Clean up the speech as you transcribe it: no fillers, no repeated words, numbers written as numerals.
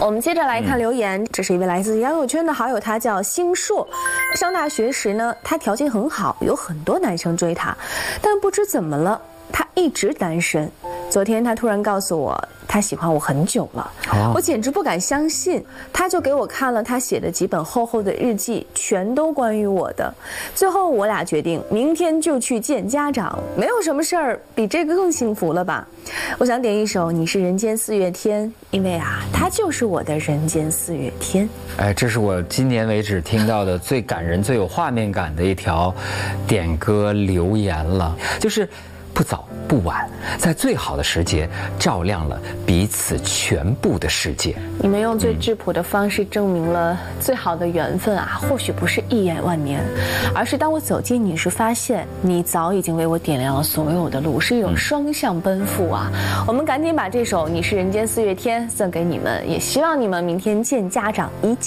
我们接着来看留言，这是一位来自杨友圈的好友，他叫星硕。上大学时呢，他条件很好，有很多男生追他，但不知怎么了，他一直单身。昨天他突然告诉我，他喜欢我很久了，我简直不敢相信。他就给我看了他写的几本厚厚的日记，全都关于我的。最后我俩决定明天就去见家长，没有什么事儿比这个更幸福了吧。我想点一首《你是人间四月天》，因为他就是我的人间四月天。 这是我今年为止听到的最感人、最有画面感的一条点歌留言了，就是不早不晚，在最好的时节照亮了彼此全部的世界。 你们用最质朴的方式证明了最好的缘分或许不是一眼万年，而是当我走近你时，发现你早已经为我点亮了所有的路，是一种双向奔赴我们赶紧把这首《你是人间四月天》送给你们，也希望你们明天见家长一